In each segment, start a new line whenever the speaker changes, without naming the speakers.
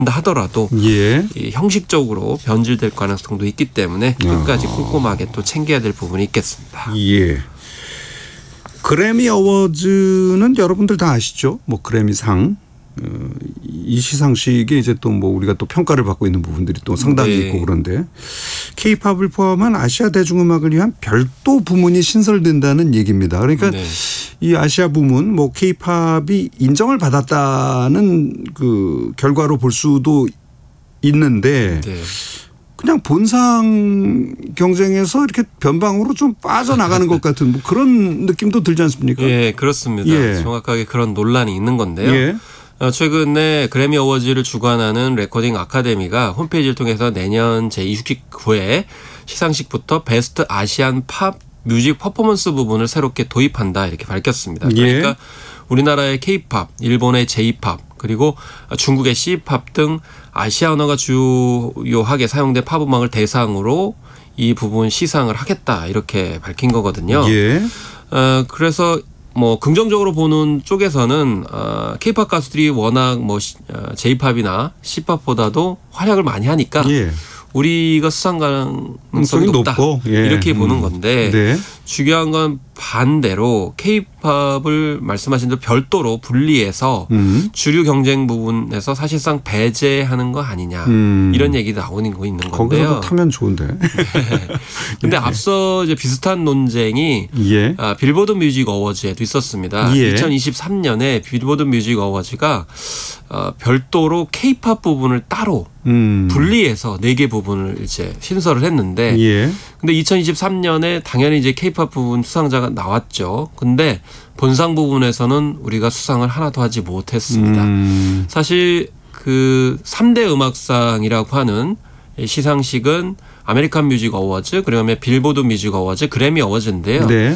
하더라도
예.
이 형식적으로 변질될 가능성도 있기 때문에 끝까지 꼼꼼하게 또 챙겨야 될 부분이 있겠습니다.
예. 그래미 어워즈는 여러분들 다 아시죠? 뭐 그래미상. 이 시상식에 이제 또 뭐 우리가 또 평가를 받고 있는 부분들이 또 상당히
네.
있고 그런데 K-팝을 포함한 아시아 대중음악을 위한 별도 부문이 신설된다는 얘기입니다. 그러니까
네.
이 아시아 부문 뭐 K-팝이 인정을 받았다는 그 결과로 볼 수도 있는데
네.
그냥 본상 경쟁에서 이렇게 변방으로 좀 빠져나가는 것 같은 뭐 그런 느낌도 들지 않습니까?
예, 그렇습니다.
예.
정확하게 그런 논란이 있는 건데요.
예.
최근에 그래미 어워즈를 주관하는 레코딩 아카데미가 홈페이지를 통해서 내년 제29회 시상식부터 베스트 아시안 팝 뮤직 퍼포먼스 부분을 새롭게 도입한다 이렇게 밝혔습니다. 그러니까
예.
우리나라의 K-팝, 일본의 J-팝, 그리고 중국의 C-팝 등 아시아 언어가 주요하게 사용된 팝 음악을 대상으로 이 부분 시상을 하겠다 이렇게 밝힌 거거든요.
예.
그래서 뭐 긍정적으로 보는 쪽에서는 K-팝 가수들이 워낙 뭐 J-팝이나 C-팝보다도 활약을 많이 하니까
예.
우리가 수상 가능성이 높다
높고, 예.
이렇게 보는 건데
네.
중요한 건 반대로 K-팝을 말씀하신 대로 별도로 분리해서 주류 경쟁 부분에서 사실상 배제하는 거 아니냐 이런 얘기 나오는 거 있는 건데요.
거기서도 타면 좋은데.
근데 앞서 이제 비슷한 논쟁이
예.
빌보드 뮤직 어워즈에도 있었습니다.
예.
2023년에 빌보드 뮤직 어워즈가 별도로 K-팝 부분을 따로 분리해서 4개 부분을 이제 신설을 했는데
예.
근데 2023년에 당연히 이제 K-팝 부분 수상자가 나왔죠. 근데 본상 부분에서는 우리가 수상을 하나도 하지 못했습니다. 사실 그 3대 음악상이라고 하는 시상식은 아메리칸 뮤직 어워즈, 그다음에 빌보드 뮤직 어워즈, 그래미 어워즈인데요.
네.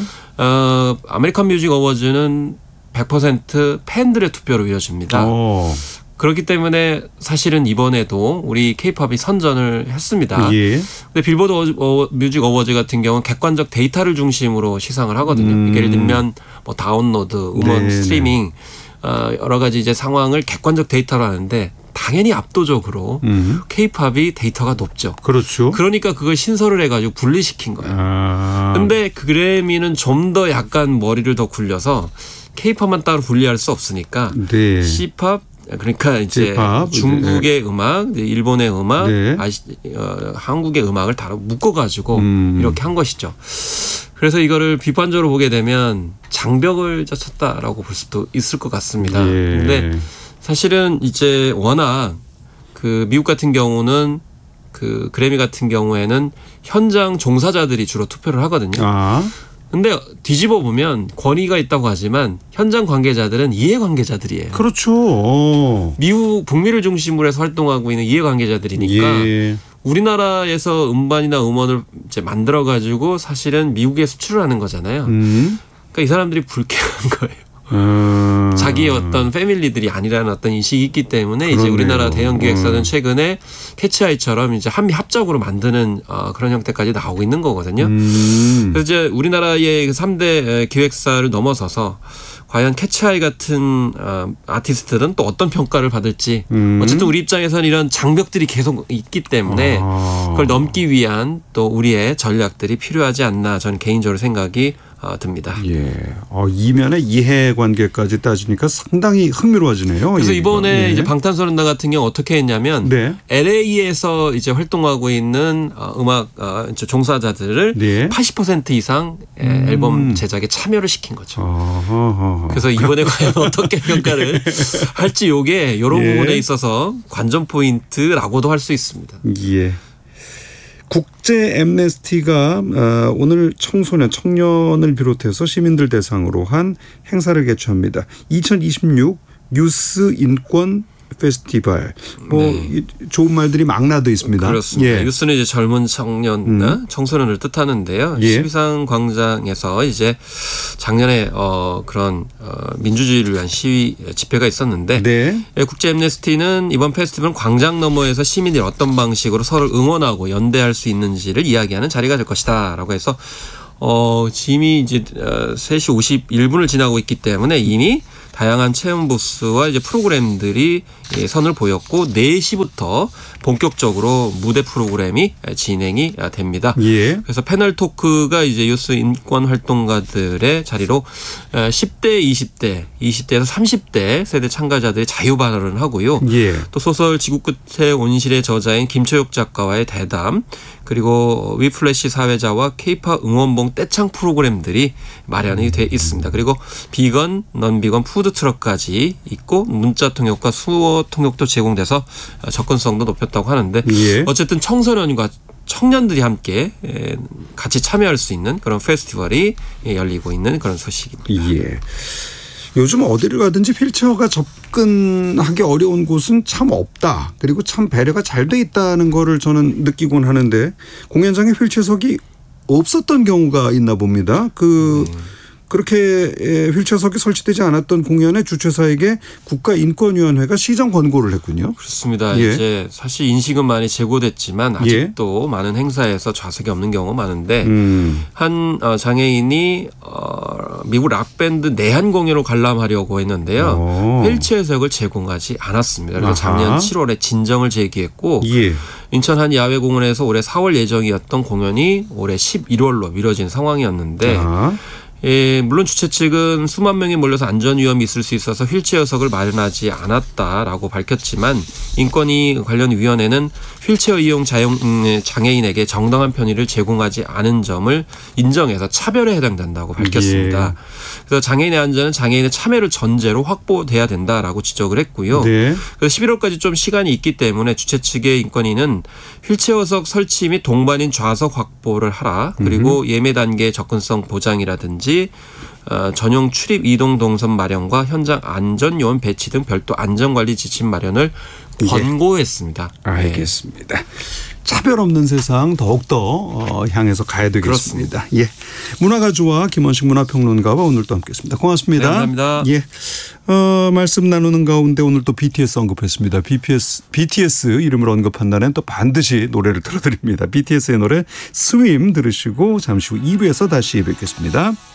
아메리칸 뮤직 어워즈는 100% 팬들의 투표로 이루어집니다. 그렇기 때문에 사실은 이번에도 우리 K-팝이 선전을 했습니다.
예.
근데 빌보드 뮤직 어워즈 같은 경우는 객관적 데이터를 중심으로 시상을 하거든요. 예를 들면 뭐 다운로드, 음원
네,
스트리밍 여러 가지 이제 상황을 객관적 데이터로 하는데 당연히 압도적으로 K-팝이 데이터가 높죠.
그렇죠.
그러니까 그걸 신설을 해가지고 분리시킨 거예요. 근데 그래미는 좀 더 약간 머리를 더 굴려서 K-팝만 따로 분리할 수 없으니까
네.
C-팝 그러니까 이제
J-pop,
중국의 음악, 일본의 음악,
네.
한국의 음악을 다 묶어가지고 이렇게 한 것이죠. 그래서 이거를 비판적으로 보게 되면 장벽을 쳤다라고 볼 수도 있을 것 같습니다. 그런데 사실은 이제 워낙 그 미국 같은 경우는 그 그래미 같은 경우에는 현장 종사자들이 주로 투표를 하거든요. 근데 뒤집어 보면 권위가 있다고 하지만 현장 관계자들은 이해관계자들이에요.
그렇죠.
미국 북미를 중심으로 해서 활동하고 있는 이해관계자들이니까
예.
우리나라에서 음반이나 음원을 이제 만들어 가지고 사실은 미국에 수출을 하는 거잖아요. 그러니까 이 사람들이 불쾌한 거예요. 자기의 어떤 패밀리들이 아니라는 어떤 인식이 있기 때문에 그렇네요. 이제 우리나라 대형 기획사는 최근에 캐치아이처럼 이제 한미 합작으로 만드는 그런 형태까지 나오고 있는 거거든요. 그래서 이제 우리나라의 3대 기획사를 넘어서서 과연 캐치아이 같은 아티스트들은 또 어떤 평가를 받을지 어쨌든 우리 입장에서는 이런 장벽들이 계속 있기 때문에 그걸 넘기 위한 또 우리의 전략들이 필요하지 않나 저는 개인적으로 생각이 듭니다.
예. 이면의 이해관계까지 따지니까 상당히 흥미로워지네요.
그래서 이번에
예.
이제 방탄소년단 같은 경우 어떻게 했냐면
네.
LA에서 이제 활동하고 있는 음악 종사자들을
네.
80% 이상 앨범 제작에 참여를 시킨 거죠. 그래서 이번에 과연 어떻게 평가를 할지 요게 이런
예.
부분에 있어서 관전 포인트라고도 할 수 있습니다.
예. 국제 엠네스티가 오늘 청년을 비롯해서 시민들 대상으로 한 행사를 개최합니다. 2026 뉴스 인권 페스티벌. 네. 좋은 말들이 망라되어 있습니다.
그렇습니다.
예.
뉴스는 이제 젊은 청년이나 청소년을 뜻하는데요.
예.
12상 광장에서 이제 작년에 그런 민주주의를 위한 시위 집회가 있었는데
네.
국제 엠네스티는 이번 페스티벌은 광장 너머에서 시민들이 어떤 방식으로 서로 응원하고 연대할 수 있는지를 이야기하는 자리가 될 것이다라고 해서 이미 이제 3시 51분을 지나고 있기 때문에 이미 다양한 체험 부스와 이제 프로그램들이 선을 보였고 4시부터 본격적으로 무대 프로그램이 진행이 됩니다.
예.
그래서 패널 토크가 이제 유스 인권 활동가들의 자리로 10대, 20대, 20대에서 30대 세대 참가자들이 자유 발언을 하고요.
예.
또 소설 지구 끝의 온실의 저자인 김초육 작가와의 대담, 그리고 위플래시 사회자와 K-팝 응원봉 떼창 프로그램들이 마련이 돼 있습니다. 그리고 비건, 넌비건 푸드트럭까지 있고 문자 통역과 수어 통역도 제공돼서 접근성도 높였다고 하는데
예.
어쨌든 청소년과 청년들이 함께 같이 참여할 수 있는 그런 페스티벌이 열리고 있는 그런 소식입니다.
예. 요즘 어디를 가든지 휠체어가 접근하기 어려운 곳은 참 없다. 그리고 참 배려가 잘 돼 있다는 거를 저는 느끼곤 하는데 공연장에 휠체어석이 없었던 경우가 있나 봅니다. 그렇게 휠체어석이 설치되지 않았던 공연의 주최사에게 국가인권위원회가 시정 권고를 했군요.
그렇습니다.
예.
이제 사실 인식은 많이 제고됐지만 아직도 많은 행사에서 좌석이 없는 경우가 많은데 한 장애인이 미국 락밴드 내한 공연을 관람하려고 했는데요. 휠체어석을 제공하지 않았습니다. 그래서 작년 7월에 진정을 제기했고
예.
인천 한 야외공원에서 올해 4월 예정이었던 공연이 올해 11월로 미뤄진 상황이었는데 물론 주최 측은 수만 명이 몰려서 안전 위험이 있을 수 있어서 휠체어석을 마련하지 않았다라고 밝혔지만 인권위 관련 위원회는 휠체어 이용 장애인에게 정당한 편의를 제공하지 않은 점을 인정해서 차별에 해당된다고 밝혔습니다. 그래서 장애인의 안전은 장애인의 참여를 전제로 확보돼야 된다라고 지적을 했고요.
네.
그래서 11월까지 좀 시간이 있기 때문에 주최 측의 인권위는 휠체어석 설치 및 동반인 좌석 확보를 하라. 그리고 예매 단계 접근성 보장이라든지 전용 출입 이동 동선 마련과 현장 안전 요원 배치 등 별도 안전관리 지침 마련을 권고했습니다.
알겠습니다. 차별 없는 세상 더욱더 향해서 가야 되겠습니다.
그렇습니다.
예, 문화가주와 김원식 문화평론가와 오늘 또 함께했습니다. 고맙습니다.
네, 감사합니다.
예, 말씀 나누는 가운데 오늘 또 BTS 언급했습니다. BTS 이름을 언급한 날엔 또 반드시 노래를 들어드립니다. BTS의 노래 스윙 들으시고 잠시 후 2부에서 다시 뵙겠습니다.